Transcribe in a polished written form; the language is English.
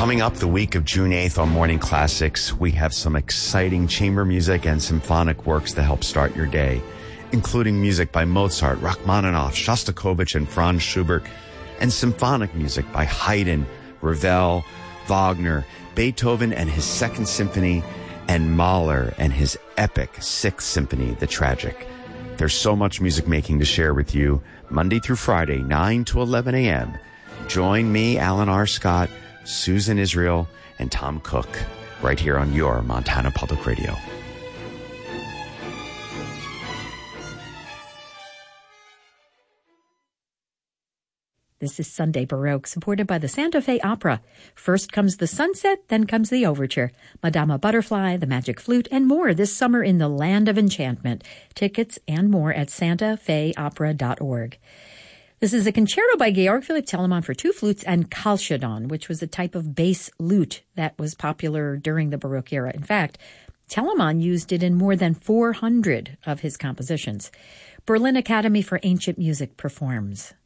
Coming up the week of June 8th on Morning Classics, we have some exciting chamber music and symphonic works to help start your day, including music by Mozart, Rachmaninoff, Shostakovich, and Franz Schubert, and symphonic music by Haydn, Ravel, Wagner, Beethoven and his Second Symphony, and Mahler and his epic Sixth Symphony, The Tragic. There's so much music making to share with you, Monday through Friday, 9 to 11 a.m. Join me, Alan R. Scott, Susan Israel, and Tom Cook, right here on your Montana Public Radio. This is Sunday Baroque, supported by the Santa Fe Opera. First comes the sunset, then comes the overture. Madama Butterfly, the Magic Flute, and more this summer in the Land of Enchantment. Tickets and more at santafeopera.org. This is a concerto by Georg Philipp Telemann for two flutes and kalchedon, which was a type of bass lute that was popular during the Baroque era. In fact, Telemann used it in more than 400 of his compositions. Berlin Academy for Ancient Music performs.